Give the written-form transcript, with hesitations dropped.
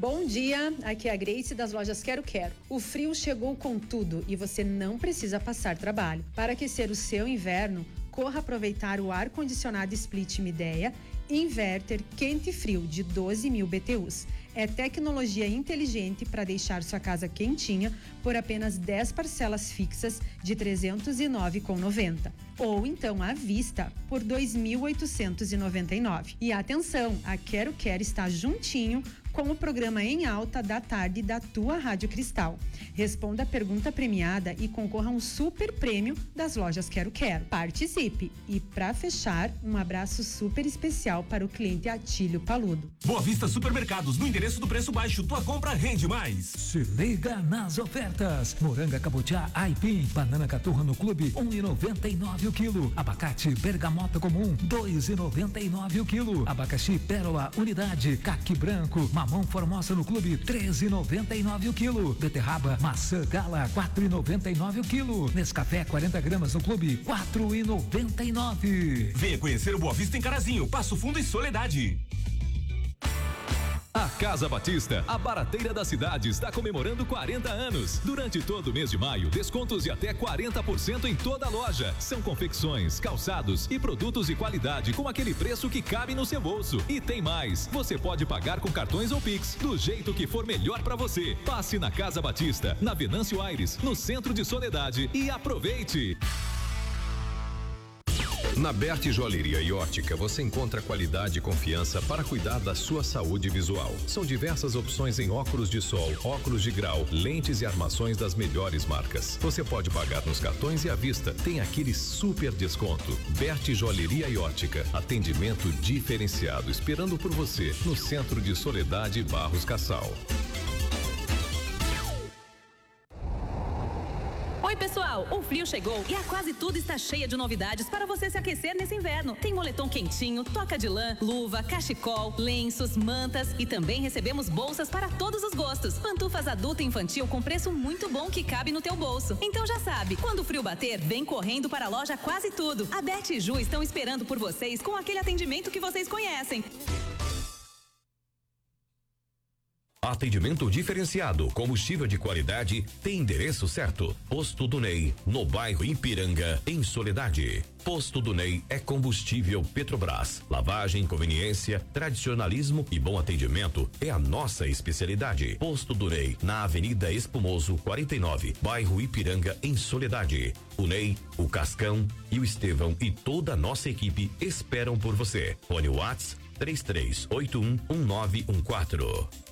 Bom dia, aqui é a Grace das lojas Quero Quero. O frio chegou com tudo e você não precisa passar trabalho. Para aquecer o seu inverno, corra aproveitar o ar-condicionado Split Midea Inverter quente e frio de 12.000 BTUs. É tecnologia inteligente para deixar sua casa quentinha por apenas 10 parcelas fixas de R$ 309,90. Ou então à vista por R$ 2.899. E atenção, a Quero Quero está juntinho com o programa Em Alta da tarde da tua Rádio Cristal. Responda a pergunta premiada e concorra a um super prêmio das lojas Quero Quero. Participe! E para fechar, um abraço super especial para o cliente Atílio Paludo. Boa Vista Supermercados, no endereço do preço baixo, tua compra rende mais. Se liga nas ofertas. Moranga cabotiá aipim, banana caturra no clube, 1,99 o quilo. Abacate bergamota comum, 2,99 o quilo. Abacaxi pérola unidade, caqui branco, mamão formosa no clube, 13,99 o quilo. Beterraba maçã gala, 4,99 o quilo. Nescafé 40 gramas no clube, 4,99. Venha conhecer o Boa Vista em Carazinho, Passo Fundo e Soledade. A Casa Batista, a barateira da cidade, está comemorando 40 anos. Durante todo o mês de maio, descontos de até 40% em toda a loja. São confecções, calçados e produtos de qualidade com aquele preço que cabe no seu bolso. E tem mais, você pode pagar com cartões ou Pix, do jeito que for melhor para você. Passe na Casa Batista, na Venâncio Aires, no centro de Soledade e aproveite. Na Berti Joalheria e Ótica você encontra qualidade e confiança para cuidar da sua saúde visual. São diversas opções em óculos de sol, óculos de grau, lentes e armações das melhores marcas. Você pode pagar nos cartões e à vista. Tem aquele super desconto. Berti Joalheria e Ótica. Atendimento diferenciado esperando por você no centro de Soledade Barros Cassal. Oi pessoal, o frio chegou e a Quase Tudo está cheia de novidades para você se aquecer nesse inverno. Tem moletom quentinho, toca de lã, luva, cachecol, lenços, mantas e também recebemos bolsas para todos os gostos. Pantufas adulta e infantil com preço muito bom que cabe no teu bolso. Então já sabe, quando o frio bater, vem correndo para a loja Quase Tudo. A Beth e Ju estão esperando por vocês com aquele atendimento que vocês conhecem. Atendimento diferenciado, combustível de qualidade, tem endereço certo. Posto do Ney, no bairro Ipiranga, em Soledade. Posto do Ney é combustível Petrobras. Lavagem, conveniência, tradicionalismo e bom atendimento é a nossa especialidade. Posto do Ney, na Avenida Espumoso 49, bairro Ipiranga, em Soledade. O Ney, o Cascão e o Estevão e toda a nossa equipe esperam por você. Fone WhatsApp 33811914.